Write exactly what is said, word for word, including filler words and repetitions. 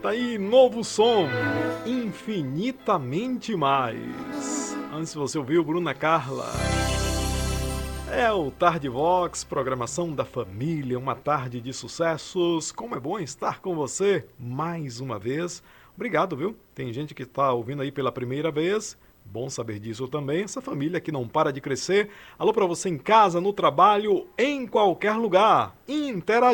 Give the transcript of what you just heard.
Tá aí, novo som, Infinitamente Mais. Antes você ouviu Bruna Carla. É o Tarde Vox, programação da família, uma tarde de sucessos. Como é bom estar com você mais uma vez. Obrigado, viu? Tem gente que está ouvindo aí pela primeira vez. Bom saber disso também. Essa família que não para de crescer. Alô para você em casa, no trabalho, em qualquer lugar. Interagir.